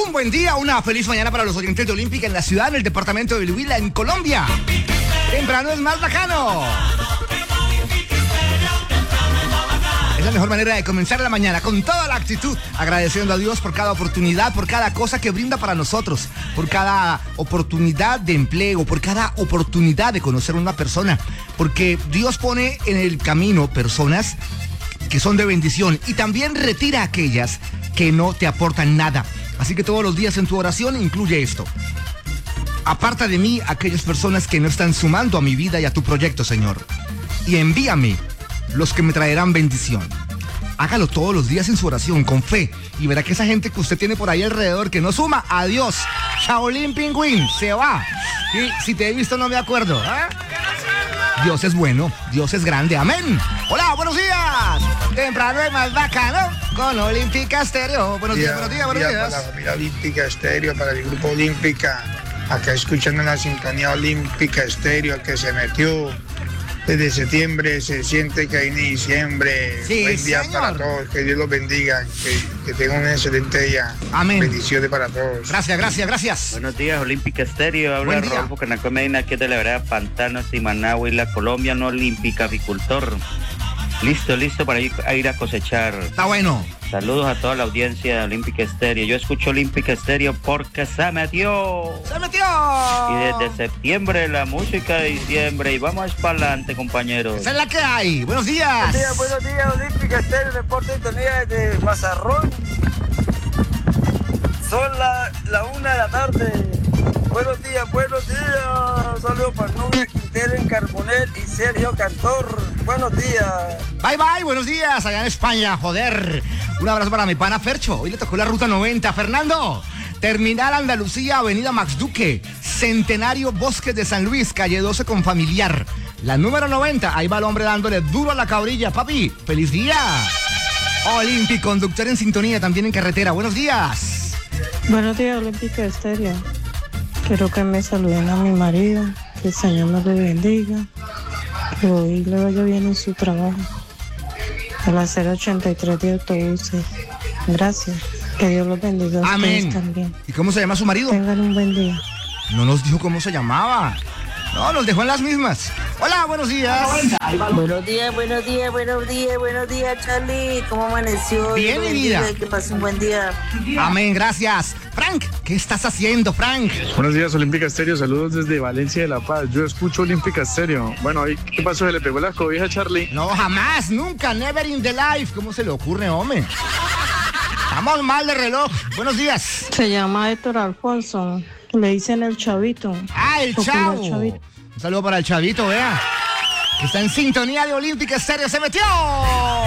Un buen día, una feliz mañana para los oyentes de Olímpica en la ciudad, en el departamento de Huila, en Colombia. Temprano es más bacano. Es la mejor manera de comenzar la mañana, con toda la actitud, agradeciendo a Dios por cada oportunidad, por cada cosa que brinda para nosotros, por cada oportunidad de empleo, por cada oportunidad de conocer a una persona, porque Dios pone en el camino personas que son de bendición y también retira aquellas que no te aportan nada. Así que todos los días en tu oración incluye esto: aparta de mí aquellas personas que no están sumando a mi vida y a tu proyecto, Señor, y envíame los que me traerán bendición. Hágalo todos los días en su oración, con fe, y verá que esa gente que usted tiene por ahí alrededor que no suma, adiós. Shaolin Pingüín, se va. Y si te he visto no me acuerdo, ¿eh? Dios es bueno, Dios es grande, amén. Hola, buenos días. Temprano es más bacano con Olímpica Estéreo. Buenos días, buenos días, buenos días. Para la familia Olímpica Estéreo, para el grupo Olímpica, acá escuchando la sintonía Olímpica Estéreo que se metió desde septiembre, se siente que hay diciembre. Sí, buen día, señor, para todos, que Dios los bendiga, que tengan un excelente día. Amén. Bendiciones para todos. Gracias, gracias, gracias. Buenos días, Olímpica Estéreo. Habla Buen día. Rodolfo Canacó Medina, que es de la vereda Pantanos, Timanagua y la Colombia, no olímpica, apicultor. Listo para ir a cosechar. Está bueno. Saludos a toda la audiencia de Olímpica Estéreo. Yo escucho Olímpica Estéreo porque se metió. ¡Se metió! Y desde septiembre la música de diciembre. Y vamos para adelante, compañeros. Esa es la que hay. Buenos días. Buenos días, Olímpica Estéreo, Deporte Sintonía desde Mazarrón. Son la 1 de la tarde. Buenos días. Saludos para Nubia Quintero en Carbonel y Sergio Cantor. Buenos días. Bye, buenos días, allá en España, joder. Un abrazo para mi pana Fercho. Hoy le tocó la ruta 90. Fernando, Terminal Andalucía, Avenida Max Duque, Centenario, Bosques de San Luis, calle 12 con Familiar. La número 90, ahí va el hombre dándole duro a la cabrilla. Papi, feliz día. Olímpico, conductor en sintonía, también en carretera. Buenos días. Buenos días, Olímpica Estéreo. Quiero que me saluden a mi marido, que el Señor nos le bendiga, que hoy le vaya bien en su trabajo. A la 083 de autobuses. Gracias. Que Dios los bendiga a Amén. ustedes también. ¿Y cómo se llama su marido? Tengan un buen día. No nos dijo cómo se llamaba. No, nos dejó en las mismas. Hola, buenos días. Buenos días, Charlie. ¿Cómo amaneció? Bien, mi vida. Que pase un buen día. Amén, gracias. Frank, ¿qué estás haciendo, Frank? Buenos días, Olímpica Estéreo. Saludos desde Valencia de La Paz. Yo escucho Olímpica Estéreo. Bueno, ¿qué pasó? ¿Se le pegó la cobija a Charlie? No, jamás, nunca, never in the life. ¿Cómo se le ocurre, hombre? Estamos mal de reloj. Buenos días. Se llama Héctor Alfonso. Le dicen el Chavito. Ah, el Popular Chavo. Chavito. Un saludo para el Chavito, vea. Que está en sintonía de Olímpica Estéreo. ¡Se metió!